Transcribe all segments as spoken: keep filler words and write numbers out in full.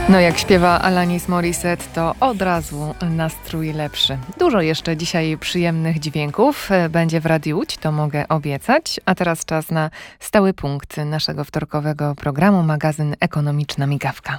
No jak śpiewa Alanis Morissette, to od razu nastrój lepszy. Dużo jeszcze dzisiaj przyjemnych dźwięków będzie w Radiu Łódź, to mogę obiecać. A teraz czas na stały punkt naszego wtorkowego programu, magazyn Ekonomiczna Migawka.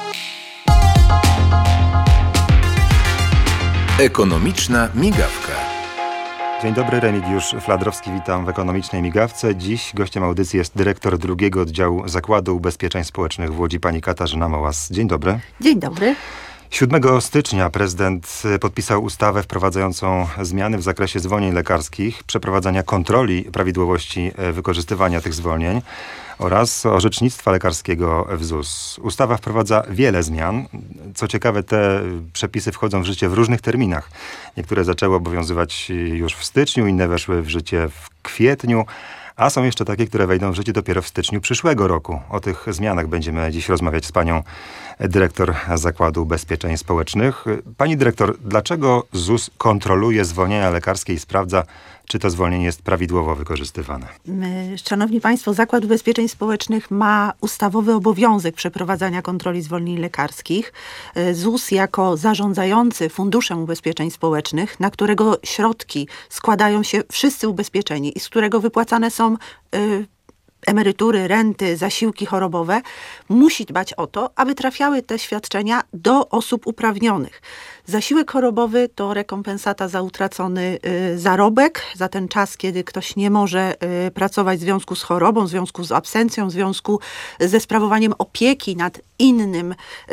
Ekonomiczna Migawka. Dzień dobry, Remigiusz Fladrowski, witam w Ekonomicznej Migawce. Dziś gościem audycji jest dyrektor drugiego oddziału Zakładu Ubezpieczeń Społecznych w Łodzi, pani Katarzyna Mołas. Dzień dobry. Dzień dobry. siódmego stycznia prezydent podpisał ustawę wprowadzającą zmiany w zakresie zwolnień lekarskich, przeprowadzania kontroli prawidłowości wykorzystywania tych zwolnień oraz orzecznictwa lekarskiego w Z U S. Ustawa wprowadza wiele zmian. Co ciekawe, te przepisy wchodzą w życie w różnych terminach. Niektóre zaczęły obowiązywać już w styczniu, inne weszły w życie w kwietniu, a są jeszcze takie, które wejdą w życie dopiero w styczniu przyszłego roku. O tych zmianach będziemy dziś rozmawiać z panią dyrektor Zakładu Ubezpieczeń Społecznych. Pani dyrektor, dlaczego Z U S kontroluje zwolnienia lekarskie i sprawdza, czy to zwolnienie jest prawidłowo wykorzystywane? Szanowni Państwo, Zakład Ubezpieczeń Społecznych ma ustawowy obowiązek przeprowadzania kontroli zwolnień lekarskich. Z U S jako zarządzający Funduszem Ubezpieczeń Społecznych, na którego środki składają się wszyscy ubezpieczeni i z którego wypłacane są y, emerytury, renty, zasiłki chorobowe, musi dbać o to, aby trafiały te świadczenia do osób uprawnionych. Zasiłek chorobowy to rekompensata za utracony y, zarobek, za ten czas, kiedy ktoś nie może y, pracować w związku z chorobą, w związku z absencją, w związku ze sprawowaniem opieki nad innym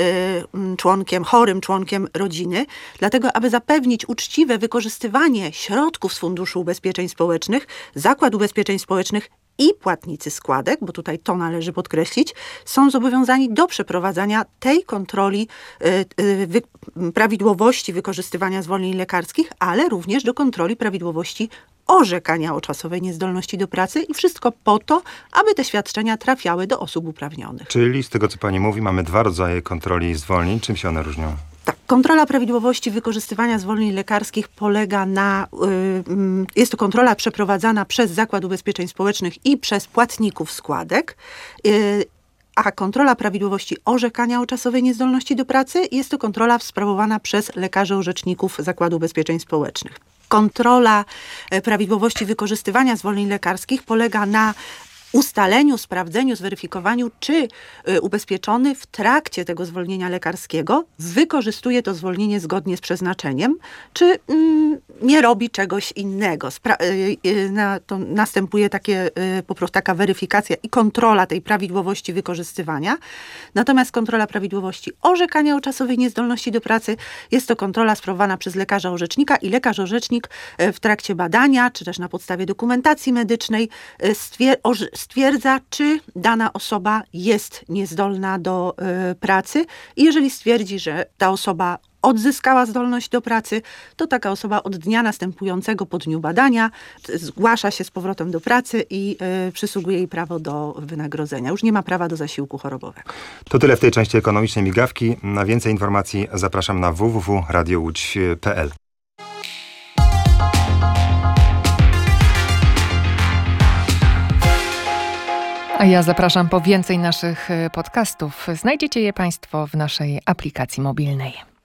y, członkiem, chorym członkiem rodziny. Dlatego, aby zapewnić uczciwe wykorzystywanie środków z Funduszu Ubezpieczeń Społecznych, Zakład Ubezpieczeń Społecznych i płatnicy składek, bo tutaj to należy podkreślić, są zobowiązani do przeprowadzania tej kontroli y, y, wy, prawidłowości wykorzystywania zwolnień lekarskich, ale również do kontroli prawidłowości orzekania o czasowej niezdolności do pracy i wszystko po to, aby te świadczenia trafiały do osób uprawnionych. Czyli z tego, co pani mówi, mamy dwa rodzaje kontroli zwolnień. Czym się one różnią? Tak, kontrola prawidłowości wykorzystywania zwolnień lekarskich polega na, yy, jest to kontrola przeprowadzana przez Zakład Ubezpieczeń Społecznych i przez płatników składek, yy, a kontrola prawidłowości orzekania o czasowej niezdolności do pracy jest to kontrola sprawowana przez lekarzy orzeczników Zakładu Ubezpieczeń Społecznych. Kontrola prawidłowości wykorzystywania zwolnień lekarskich polega na ustaleniu, sprawdzeniu, zweryfikowaniu, czy y, ubezpieczony w trakcie tego zwolnienia lekarskiego wykorzystuje to zwolnienie zgodnie z przeznaczeniem, czy y, nie robi czegoś innego. Spra- y, y, na, to następuje takie, y, po prostu taka weryfikacja i kontrola tej prawidłowości wykorzystywania. Natomiast kontrola prawidłowości orzekania o czasowej niezdolności do pracy jest to kontrola sprawowana przez lekarza orzecznika i lekarz orzecznik y, w trakcie badania, czy też na podstawie dokumentacji medycznej y, stwier- orze- stwierdza, czy dana osoba jest niezdolna do y, pracy i jeżeli stwierdzi, że ta osoba odzyskała zdolność do pracy, to taka osoba od dnia następującego po dniu badania zgłasza się z powrotem do pracy i y, przysługuje jej prawo do wynagrodzenia. Już nie ma prawa do zasiłku chorobowego. To tyle w tej części Ekonomicznej Migawki. Na więcej informacji zapraszam na w w w kropka radio łódź kropka p l. A ja zapraszam po więcej naszych podcastów. Znajdziecie je Państwo w naszej aplikacji mobilnej.